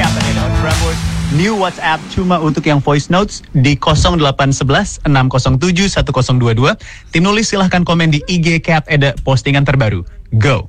Captain Eda on Prambors. New WhatsApp cuma untuk yang voice notes di 0811 607 1022. Tim nulis silahkan komen di IG Cap Eda postingan terbaru. Go!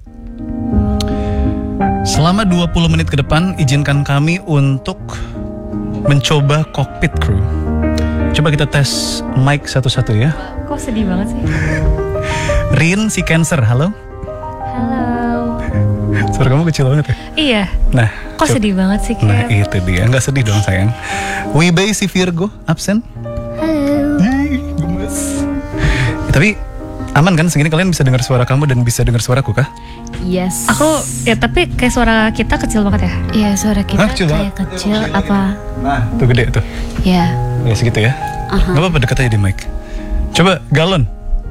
Selama 20 menit ke depan, izinkan kami untuk mencoba cockpit crew. Coba kita tes mic satu-satu ya. Kok sedih banget sih? Rin si Cancer, halo? Halo. Suara kamu kecil banget ya? Iya. Nah, Kok sedih banget sih, Cap? Nah itu dia, nggak sedih dong sayang. Wibay si Virgo, absen? Halo. Gemes. Tapi aman kan, segini kalian bisa dengar suara kamu dan bisa dengar suaraku kah? Yes. Aku, ya tapi kayak suara kita kecil banget ya? Iya, suara kita kecil kayak banget. kecil apa? Nah, tuh gede tuh. Ya. Ya segitu ya. Gak apa-apa, deket aja di mic. Coba Galon.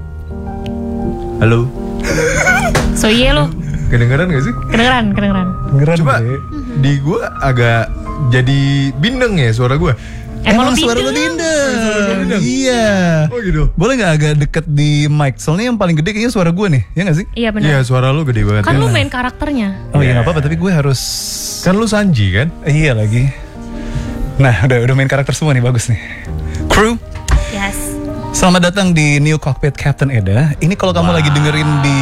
Halo. So iya lo. Kedengeran gak sih? Kedengeran. Dengeran Coba deh. di gue agak jadi bindeng ya suara gue. Emang suara bindeng? lu bindeng. Iya. Oh gitu. Boleh gak agak deket di mic? Soalnya yang paling gede kayaknya suara gue nih, ya gak sih? Iya benar. Iya suara lu gede banget. Kan ya. lu main karakternya. Oh iya gak apa-apa, tapi gue harus... Kan lu Sanji kan? Iya lagi. Nah udah main karakter semua nih, bagus nih. Crew, Yes. selamat datang di New Cockpit Captain Eda. Ini kalau kamu lagi dengerin di...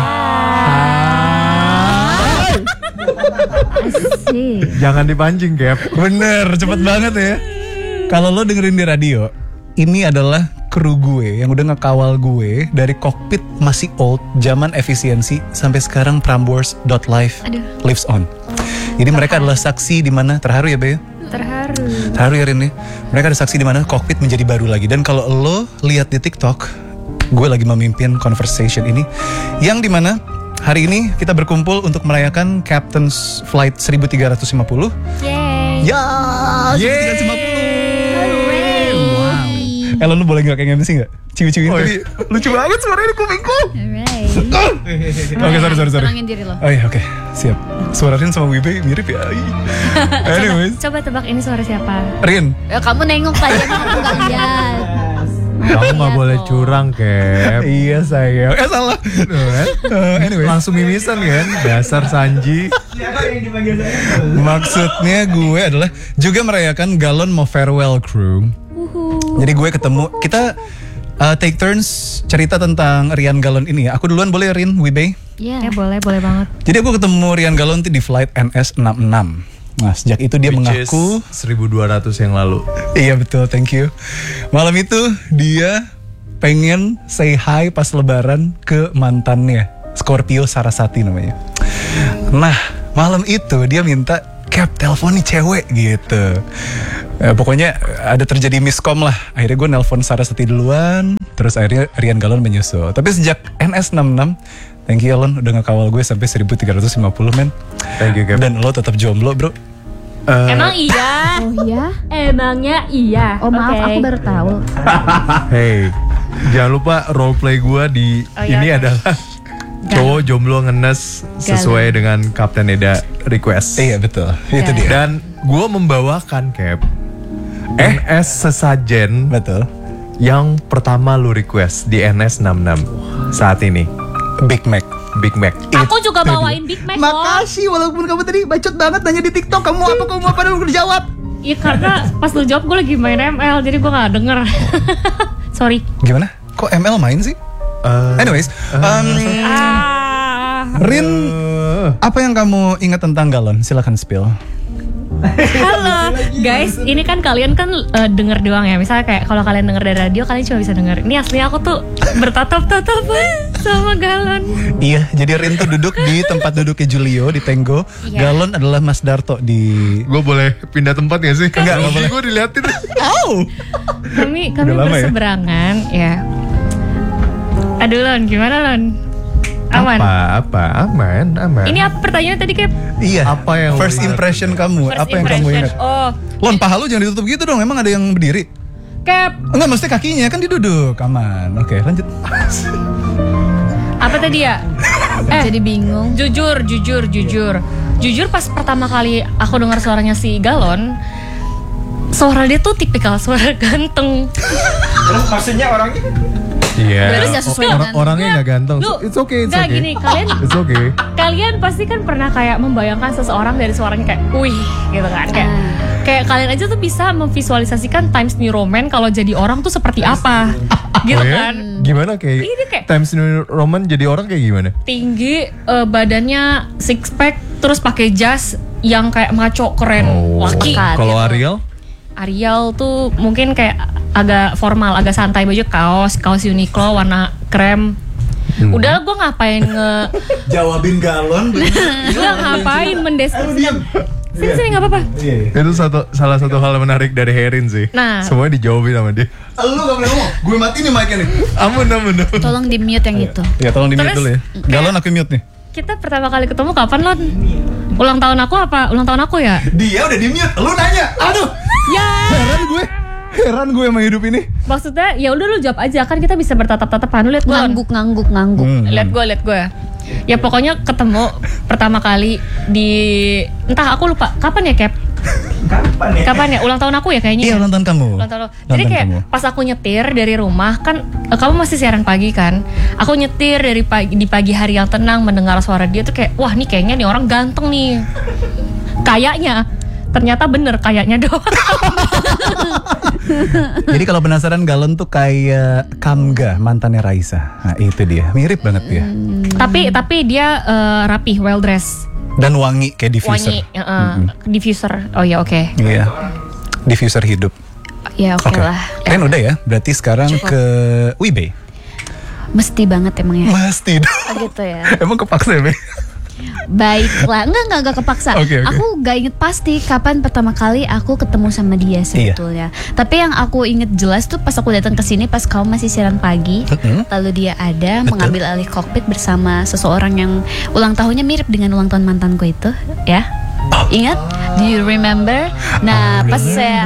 Asik. Jangan dipancing Cap. Bener, cepet banget ya. Kalau lo dengerin di radio, ini adalah kru gue yang udah ngekawal gue dari kokpit masih old, zaman efisiensi, sampai sekarang Prambors.live Aduh. lives on. Jadi mereka adalah saksi di mana, terharu ya Be? Terharu ya Rin ya. Mereka ada saksi di mana kokpit menjadi baru lagi. Dan kalau lo lihat di TikTok, gue lagi memimpin conversation ini, yang dimana hari ini kita berkumpul untuk merayakan Captain's Flight 1350. Yay. Ya, 1350. Wow. Lu boleh gak kayak MC gak? Ciwi-ciwi tadi lucu banget suaranya kupingku. Alright. Oke, sorry. Tenangin diri lo. Oh iya, oke, siap. Suara Rin sama Wibe mirip ya. Anyways, Coba tebak ini suara siapa? Rin. Ya, kamu nengok aja, aku gak lihat. Kamu gak boleh curang Cap. Iya sayang. Salah. Anyways, Langsung mimisan kan? Dasar Sanji. maksudnya gue adalah juga merayakan Galon mau farewell crew. Jadi gue ketemu, kita take turns cerita tentang Rian Galon ini ya. Aku duluan boleh Rin, Wibe? Iya. Ya boleh banget. Jadi aku ketemu Rian Galon di flight NS66. Nah sejak itu dia mengaku 1200 yang lalu. Iya betul, thank you. Malam itu dia pengen say hi pas lebaran ke mantannya, Scorpio Sarasati namanya. Nah malam itu dia minta Cap telepon nih cewek gitu. Pokoknya ada terjadi miskom lah. Akhirnya gue nelpon Sarasati duluan, terus akhirnya Rian Galon menyusul. Tapi sejak NS66, thank you Alon udah ngekawal gue sampai 1350 men. Thank you Cap. Dan lo tetap jomblo bro. Emang iya? Oh iya? Emangnya iya? Oh maaf, Oke. aku baru tahu. Hey, jangan lupa roleplay gue di Oh, iya, ini oke. adalah cowok jomblo ngenes sesuai dengan Kapten Eda request. Iya betul, itu dia. Dan gue membawakan Cap NS sesajen Betul. yang pertama lu request di NS66 saat ini, Big Mac. Big Mac. Aku juga bawain Big Mac loh. Makasih, walaupun kamu tadi bacot banget nanya di TikTok, kamu apa pada lu jawab? Iya karena pas lu jawab gue lagi main ML, jadi gue gak denger. Sorry. Gimana? Kok ML main sih? Anyways, Rin, apa yang kamu ingat tentang Galon? Silakan spill. Halo guys, ini kan kalian kan denger doang ya. Misalnya kayak kalau kalian denger dari radio, kalian cuma bisa denger. Ini aslinya aku tuh bertatap-tatapan sama Galon. Iya, jadi Rin tuh duduk di tempat duduknya Julio di Tenggo. Iya. Galon adalah Mas Darto di... Gue boleh pindah tempat gak sih? Enggak boleh. Gue diliatin. Kami Udah lama ya? berseberangan ya. Aduh Lon, gimana Lon? Aman? Apa? Aman. Ini apa pertanyaannya tadi Cap? Iya, Apa yang lu first ingat? impression kamu? First Apa yang kamu impression. ingat? Oh, Lon, paha lu jangan ditutup gitu dong, emang ada yang berdiri? Cap. Enggak, mesti kakinya, kan dia duduk. Aman, oke lanjut. Apa tadi ya? Jadi bingung. Jujur pas pertama kali aku dengar suaranya si Galon, suara dia tuh tipikal suara ganteng. Terus maksudnya orangnya Iya. Berarti nggak sesuai dengan- Orangnya nggak ganteng. Lu, It's okay. nggak, gini, It's okay. Kalian pasti kan pernah kayak membayangkan seseorang dari suaranya kayak, wih, gitu kan? Kayak kalian aja tuh bisa memvisualisasikan Times New Roman kalau jadi orang tuh seperti apa, gitu Oh ya? kan? Gimana kayak Ini kayak- Times New Roman jadi orang kayak gimana? Tinggi, badannya six pack, terus pakai jas yang kayak maco keren, laki. Pekat. Kalau gitu. Ariel? Tuh mungkin kayak agak formal, agak santai, baju kaos Uniqlo warna krem. Udah gue ngapain Jawabin galon. Gue ngapain mendeskripsikan. Sini nggak apa-apa. Itu salah satu hal menarik dari Herin sih. Nah. Semuanya dijawabin sama dia. Lu gak boleh ngomong. Gue mati nih mic-nya nih. Ampun. Tolong di mute yang itu. Ya tolong di mute Terus, dulu ya. Galon aku mute nih. Kita pertama kali ketemu kapan, Lon? Ulang tahun aku apa? Ulang tahun aku ya? Dia udah di mute. Lu nanya. Aduh. Ya. Heran gue sama hidup ini. Maksudnya ya udah lu jawab aja, kan kita bisa bertatap-tatapan. Lu lihat gue. Ngangguk. Lihat gue. Ya pokoknya ketemu pertama kali di, entah aku lupa kapan ya, Cap? Kapan ya? Ulang tahun aku ya kayaknya. Iya, ya? ulang tahun kamu. Ulang tahun lo. Ulang Jadi tahun kayak kamu. pas aku nyetir dari rumah kan, kamu masih siaran pagi kan? Aku nyetir dari di pagi hari yang tenang mendengar suara dia tuh kayak, wah nih kayaknya nih orang ganteng nih. Kayaknya. Ternyata bener kayaknya doang. Jadi kalau penasaran, Galon tuh kayak Kamga, mantannya Raisa. Nah itu dia, mirip banget dia. Tapi dia rapih, well dressed, Dan wangi kayak diffuser. diffuser. Oh ya, oke. Iya, diffuser hidup. Ya oke Oke, lah. kalian udah ya? Berarti sekarang ke Wibe. Mesti banget emang ya. Mesti dong. Oh, gitu ya. Emang kepaksa ya, Be? Baiklah, enggak kepaksa. Oke. Aku gak inget pasti kapan pertama kali aku ketemu sama dia sebetulnya. Tapi yang aku inget jelas tuh pas aku datang ke sini pas kamu masih siaran pagi, lalu dia ada mengambil alih kokpit bersama seseorang yang ulang tahunnya mirip dengan ulang tahun mantanku itu, ya. Ingat? Do you remember? Nah, pas saya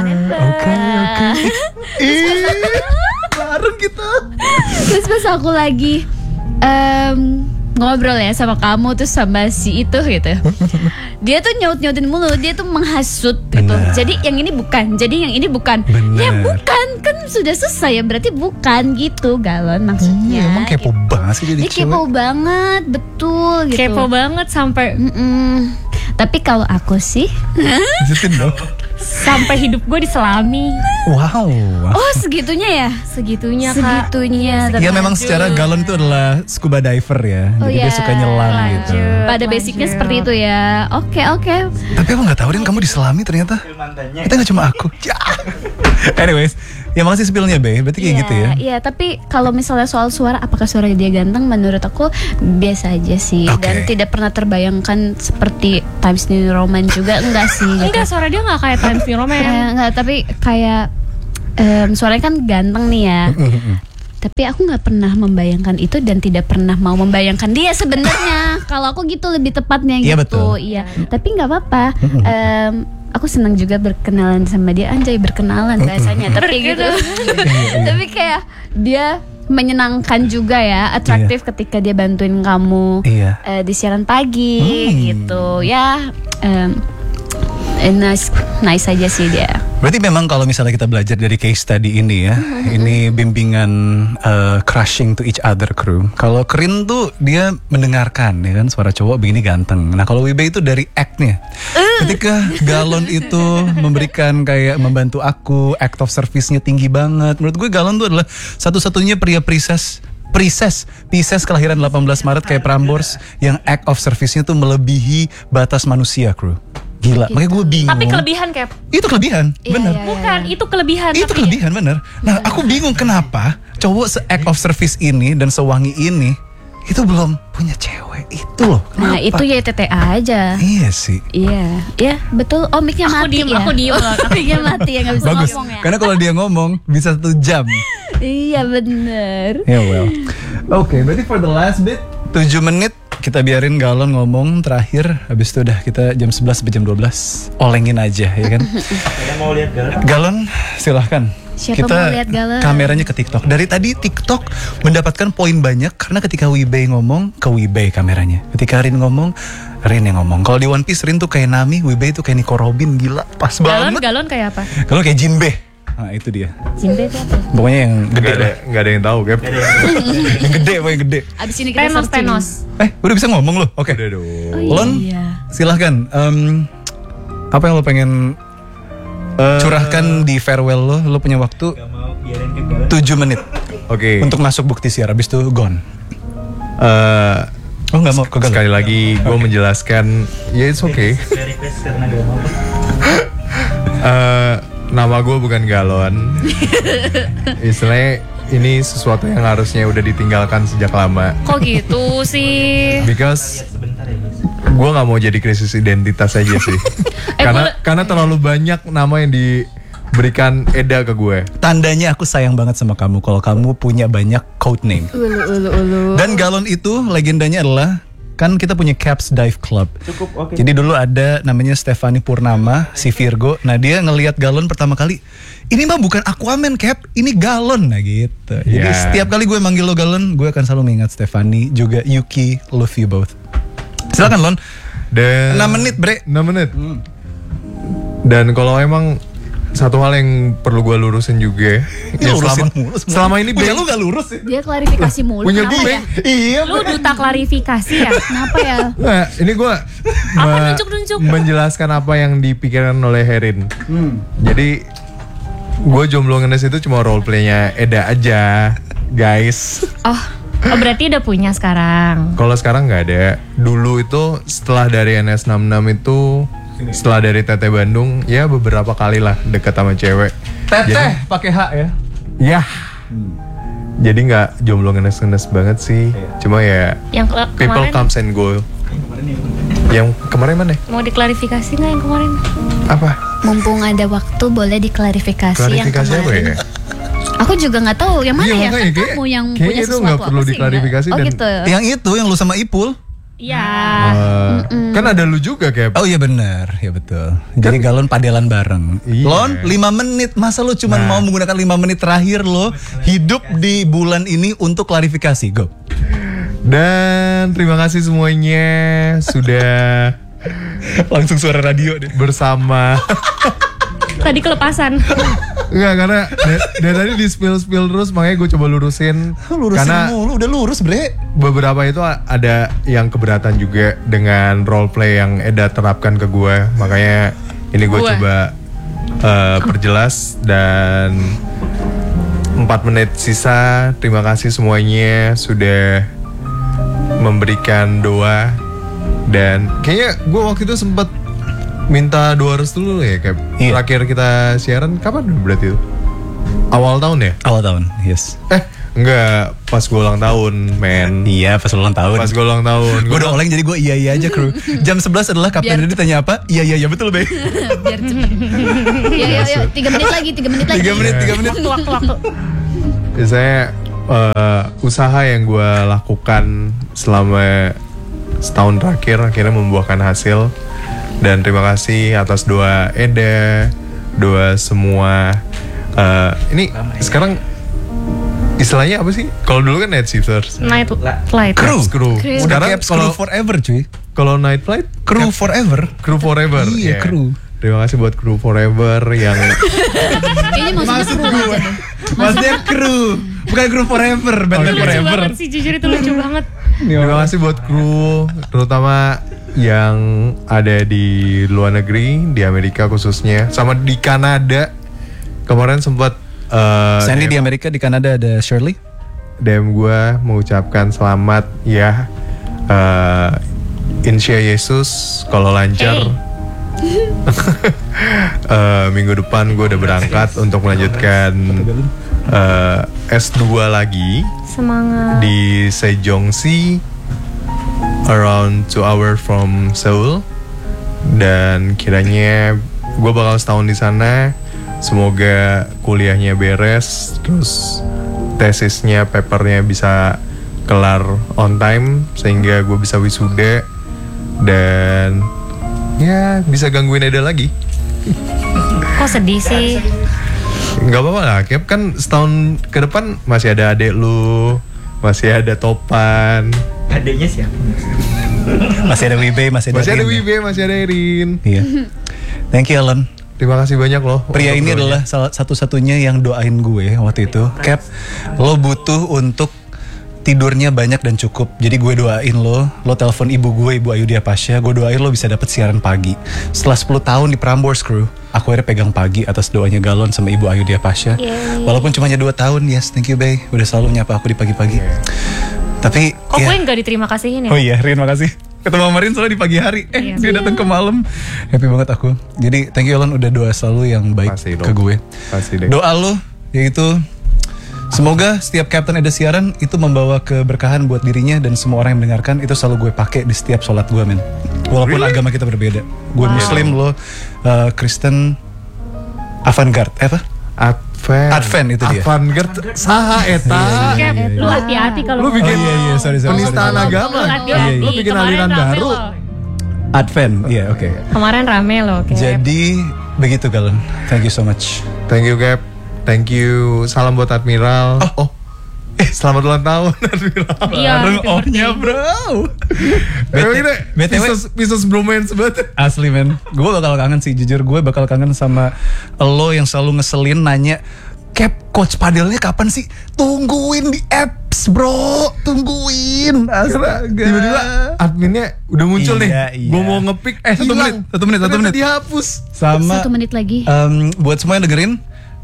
Bareng kita. terus pas aku lagi ngobrol ya sama kamu terus sama si itu gitu, dia tuh nyautin mulu, dia tuh menghasut gitu. Benar. Jadi yang ini bukan, jadi yang ini bukan. Benar. Ya bukan, kan sudah selesai ya, berarti bukan gitu Galon maksudnya. Emang kepo banget sih jadi Dia kepo cewek. banget, betul gitu. Kepo banget sampai Tapi kalau aku sih, Lanjutin dong. sampai hidup gue diselami. Wow. oh segitunya ya, Segitunya, Kak. segitunya. Ya memang secara Galon itu adalah scuba diver ya. Oh, Jadi dia ya. suka nyelam gitu. Pada basicnya seperti itu ya. Oke. Tapi aku gak tahu Rin, kamu diselami ternyata. Kita gak cuma aku. Ya. Anyways, ya makasih spillnya Be. Berarti kayak gitu ya. Iya, tapi kalau misalnya soal suara, apakah suara dia ganteng? Menurut aku biasa aja sih. Oke. Dan tidak pernah terbayangkan seperti Times New Roman juga, enggak sih. Gitu. Enggak, suara dia nggak kayak Times New Roman. Enggak, tapi kayak suaranya kan ganteng nih ya. Tapi aku nggak pernah membayangkan itu dan tidak pernah mau membayangkan dia sebenarnya. Kalau aku gitu lebih tepatnya Iya, gitu. betul. Iya. Tapi nggak apa-apa. Aku senang juga berkenalan sama dia. Anjay, berkenalan bahasanya. Tapi gitu. Tapi kayak dia menyenangkan juga ya, atraktif ketika dia bantuin kamu Iya. di siaran pagi gitu. Ya, nice aja sih dia. Berarti memang kalau misalnya kita belajar dari case study ini ya, ini bimbingan crushing to each other crew. Kalau Kerin tuh dia mendengarkan ya kan suara cowok begini ganteng. Nah kalau Wibe itu dari act-nya. Ketika Galon itu memberikan kayak membantu aku, act of service-nya tinggi banget. Menurut gue Galon tuh adalah satu-satunya pria Pisces kelahiran 18 Maret kayak Prambors yang act of service-nya tuh melebihi batas manusia, crew. Gila, makanya gue bingung. Tapi kelebihan, Cap. Itu kelebihan, bener. Bukan, itu kelebihan. Itu tapi- kelebihan bener. Nah aku bingung kenapa cowok se-act of service ini dan sewangi ini itu belum punya cewek itu loh. Nah, Kenapa? itu ya TTA aja. Iya sih. Iya, betul. Oh, mic-nya Aku mati diem, ya. aku diem. Mic-nya mati ya, nggak bisa Bagus. ngomong ya. Karena kalau dia ngomong bisa 1 jam. Iya, bener. Ya well. Oke, berarti for the last bit 7 menit kita biarin Galon ngomong terakhir. Habis itu udah kita jam 11 sampai jam 12 olengin aja ya kan. Mau lihat Galon silahkan. Siapa Kita mau lihat Galon? kameranya ke TikTok. Dari tadi TikTok mendapatkan poin banyak karena ketika Wibe ngomong ke Wibe kameranya. Ketika Rin ngomong, Rin yang ngomong. Kalau di One Piece Rin tuh kayak Nami, Wibe tuh kayak Nico Robin, gila pas banget. Galon kayak apa? Kalau kayak Jinbe. Nah itu dia. Jimbe itu apa? Pokoknya yang gede lah. Nggak ada yang tahu, Cap. Yang gede, pokoknya gede. Abis ini kita Thanos, searching. Thanos. Udah bisa ngomong loh. Oke. Udah dong. Lon, silahkan. Apa yang lo pengen curahkan di farewell lo? Lo punya waktu 7 menit Oke. untuk masuk bukti siar. Abis itu gone. Oh nggak mau kegal. Sekali lagi gue menjelaskan, ya it's okay. Nama gue bukan Galon. Istilahnya ini sesuatu yang harusnya udah ditinggalkan sejak lama. Kok gitu sih? Because gue nggak mau jadi krisis identitas aja sih. Karena terlalu banyak nama yang diberikan Eda ke gue. Tandanya aku sayang banget sama kamu kalau kamu punya banyak code name. Dan Galon itu legendanya adalah kan kita punya Caps Dive Club. Jadi dulu ada namanya Stefani Purnama, si Virgo. Nah dia ngelihat Galon pertama kali, ini mah bukan Aquaman Cap, ini Galon. Nah gitu. Jadi setiap kali gue manggil lo Galon, gue akan selalu mengingat Stefani, juga Yuki, love you both. Silakan Lon. Dan 6 menit bre. 6 menit. Dan kalau emang satu hal yang perlu gue lurusin juga, ya selama ini punya lu gak lurus ya? Dia klarifikasi mulu. punya Kenapa gue, ya? Iya. Lu duta klarifikasi ya? Kenapa ya? Nah, ini gue Apa nunjuk-nunjuk? menjelaskan apa yang dipikirkan oleh Herin. Jadi gue jomblo ngenes itu cuma roleplaynya Eda aja, guys. Oh berarti udah punya sekarang. Kalau sekarang nggak ada. Dulu itu setelah dari NS66 itu, setelah dari Teteh Bandung, ya beberapa kali lah deket sama cewek. Teteh pakai H ya. Ya. Jadi nggak jomblo ngenes-ngenes banget sih. Cuma ya Yang people kemarin comes and go. Yang kemarin mana? mau diklarifikasi nggak yang kemarin? Apa? Mumpung ada waktu boleh diklarifikasi yang Klarifikasi apa kemarin. ya? Aku juga nggak tahu yang mana Iya, ya. makanya Kan kayak- kamu yang kayaknya punya itu sesuatu nggak perlu apa sih? diklarifikasi Oh dan- gitu. Yang itu yang lu sama Ipul. Iya. Kan ada lu juga, Cap. Oh iya benar, ya betul. Jadi Galon padelan bareng. Iya. Lon 5 menit, masa lu cuma mau menggunakan 5 menit terakhir lo hidup di bulan ini untuk klarifikasi, go. Dan terima kasih semuanya sudah Langsung suara radio deh. bersama. Tadi kelepasan. Enggak, karena dari tadi di spill terus, makanya gue coba lurusin. Lurusin Karena mulu, udah lurus bre. beberapa itu ada yang keberatan juga dengan roleplay yang Eda terapkan ke gue. Makanya ini gue coba perjelas. Dan 4 menit sisa, terima kasih semuanya sudah memberikan doa. Dan kayaknya gue waktu itu sempat minta doa restu dulu ya, Cap. Iya. Terakhir kita siaran kapan berarti itu? Awal tahun ya? Awal tahun, yes. Enggak, pas gue ulang tahun, men. Iya, pas ulang tahun. Pas gue ulang tahun. Gue udah oleng jadi gue iya aja kru. Jam 11 adalah Kapten Dedi tanya apa? Iya betul be. Biar cepet. Iya, 3 menit lagi, 3 menit lagi. 3 menit. Waktu. Biasanya usaha yang gue lakukan selama setahun terakhir akhirnya membuahkan hasil. Dan terima kasih atas doa Eda, doa semua. Ini sekarang istilahnya apa sih? Kalau dulu kan Night Shifters, Night Flight. Kru. Crew. Sekarang Caps crew forever cuy. kalau Night Flight, Crew forever. Crew Forever. Iya, Ya. Crew. Terima kasih buat Crew Forever yang Kayaknya maksudnya seru aja deh. Maksudnya kru, bukan crew forever, Batman Lucu forever. banget sih, jujur itu lucu banget. terima kasih buat kru, terutama yang ada di luar negeri, di Amerika khususnya, sama di Kanada. Kemarin sempat Sandy di Amerika, di Kanada ada Shirley. DM gue mengucapkan selamat ya, Insya Yesus kalau lancar. Minggu depan gue udah berangkat untuk melanjutkan S2 lagi Semangat. di Sejongsi, around 2 hours from Seoul. Dan kiranya gue bakal setahun di sana. Semoga kuliahnya beres, terus tesisnya, papernya bisa kelar on time sehingga gue bisa wisuda dan ya bisa gangguin Eda lagi. Kok sedih sih? Nggak apa-apa lah, Cap, kan setahun ke depan masih ada adek lu, masih ada Topan, Adanya siapa? Masih ada Wibe, masih ada masih ada Rin. Wibe, masih ada Erin. Iya. Thank you Alan. Terima kasih banyak loh. Pria untuk ini doanya. adalah salah satu-satunya yang doain gue waktu itu. Cap, lo butuh untuk tidurnya banyak dan cukup. Jadi gue doain lo telepon ibu gue, Ibu Ayudhya Pasha, gue doain lo bisa dapat siaran pagi. Setelah 10 tahun di Prambors Crew, aku akhirnya pegang pagi atas doanya Galon sama Ibu Ayudhya Pasha. Walaupun cuma 2 tahun, yes, thank you Bay, udah selalu nyapa aku di pagi-pagi. Tapi Kok gue nggak diterima kasihin ya? Oh iya, Rin, makasih. Ketemu sama Rin soalnya di pagi hari. Dia datang ke malam. Happy banget aku. Jadi thank you Lon udah doa selalu yang baik Pasti ke dong. gue. Pasti deh. Doa lo yaitu semoga setiap Captain Eda siaran itu membawa keberkahan buat dirinya dan semua orang yang mendengarkan. Itu selalu gue pakai di setiap sholat gue, men. Walaupun agama kita berbeda. Gue Muslim, lo Kristen avant-garde. Apa? Advent itu dia. Avant-garde saha eta. Cap, lu hati-hati kalau Lu bikin sorry. penistaan agama. Hati-hati. Lu bikin Kemarin aliran rame baru. loh. Advent, iya oke. Kemarin rame loh, Cap. Jadi begitu Galon. Thank you so much. Thank you Cap. Thank you. Salam buat Admiral. Selamat ulang tahun Admiral. Iya, Bareng happy ohnya birthday. bro. BTW Pisces bromance banget. Asli men, gue bakal kangen sih, jujur gue bakal kangen sama lo yang selalu ngeselin nanya, Cap, coach padelnya kapan sih? Tungguin di apps bro, tungguin. Astaga. Tiba-tiba adminnya udah muncul nih. Iya. Gue mau ngepick. 1 menit. Ternyata dihapus. Sama 1 menit lagi. buat semua yang dengerin,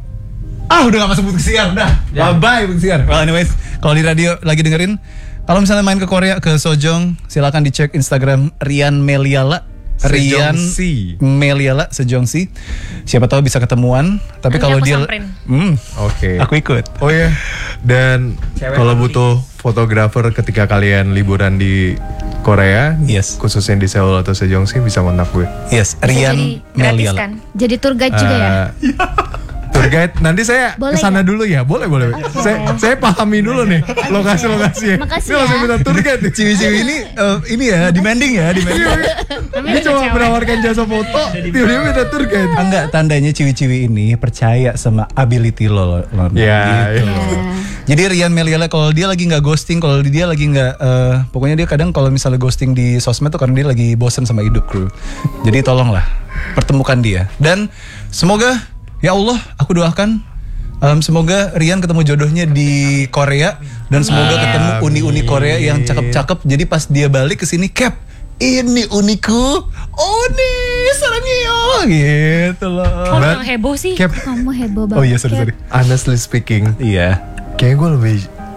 udah gak masuk Bukti Siar, udah. Bye Bukti Siar. Well anyways, kalau di radio lagi dengerin, kalau misalnya main ke Korea, ke Sojong, silakan dicek Instagram Rian Meliala. Rian Sejongsi. Meliala Sejongsi. Siapa tahu bisa ketemuan. Tapi Nanti kalau aku dia, samperin. Oke. aku ikut. Oh ya. Dan kalau butuh fotografer ketika kalian liburan di Korea, Yes. khususnya di Seoul atau Sejongsi, bisa kontak gue. Yes, Bisa Rian jadi Gratis Meliala. kan? Jadi tour guide juga ya. Tour guide nanti saya Boleh kesana ya? dulu ya, boleh. Saya pahami dulu nih lokasi-lokasinya. Makasih Ini langsung ya. minta tour guide. Ciwi-ciwi ini ya, demanding ya, demanding. Ini cuma menawarkan jasa foto, tiba-tiba minta tour guide. Enggak, tandanya ciwi-ciwi ini percaya sama ability lo. Ya, Gitu. ya. Jadi Rian Meliala kalau dia lagi nggak ghosting, kalau dia lagi nggak, pokoknya dia kadang kalau misalnya ghosting di sosmed tuh karena dia lagi bosen sama hidup kru. Jadi tolonglah pertemukan dia. Dan semoga ya Allah, aku doakan semoga Rian ketemu jodohnya di Korea dan semoga ketemu uni-uni Korea yang cakep-cakep. Jadi pas dia balik ke sini, Cap, ini uniku, uni sarangyo gitu loh. Kok yang heboh sih? Cap, Kamu heboh banget. Oh iya, sorry. honestly speaking, Iya. kayaknya gue lebih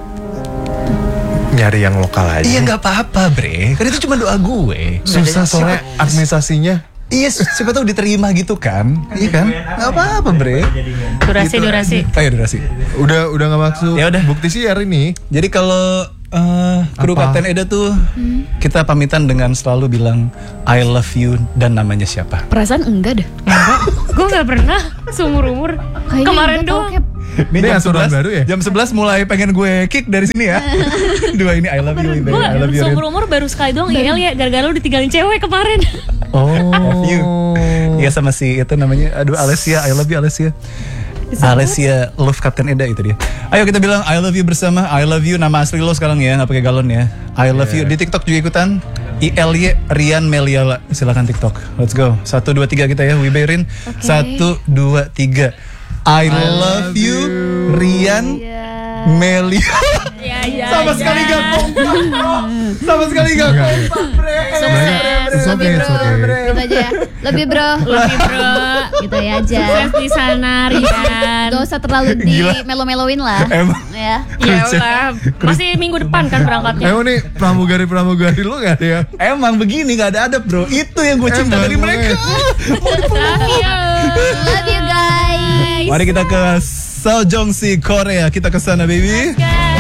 nyari yang lokal aja. Iya nggak apa-apa bre, kan itu cuma doa gue. Susah soalnya administrasinya. Iya, siapa tahu diterima gitu kan? Iya kan? Nggak apa-apa bre. Durasi. Ayo durasi. Udah nggak maksud. Ya udah. Bukti siar ini. Jadi kalau kru Apa? Kapten Eda tuh kita pamitan dengan selalu bilang I love you dan namanya siapa? Perasaan enggak dah. Gue nggak pernah seumur-umur. Kayaknya Kemarin enggak tau, doang. Cap. Ini aturan baru ya? Jam 11 mulai pengen gue kick dari sini ya. Dua ini I love you, Ibe. Gue I love you. Rin. seumur-umur baru sekali doang IL ya. Gara-gara lu ditinggalin cewek kemarin. Oh. Love you. Iya sama si itu namanya, aduh Alessia, I love you Alessia. Alessia love Kapten Eda itu dia. Ayo kita bilang I love you bersama. I love you nama asli lo sekarang ya, nggak pakai galon ya. I love you di TikTok juga ikutan. ILY Rian Meliala. Silakan TikTok. Let's go. 1 2 3 kita ya. Wiberin. 1 2 3. I love you Rian Meliala. Iya. Sama sekali gak kompak. Sama sekali gak kompak, bre. It's okay, it's okay. Gitu aja ya. Lebih bro. Lebih bro. Gitu ya aja. Sukses di sana Rian. Gak usah terlalu di Gila. melo-meloin lah. Emang. Ya. Ya udah. Masih minggu depan kan berangkatnya. Emang nih pramugari lu gak ada ya? Emang begini gak ada adab bro. Itu yang gue cinta Emang, dari mereka. Love you. Love you guys. Mari kita ke Sejongsi Korea. Kita ke sana baby.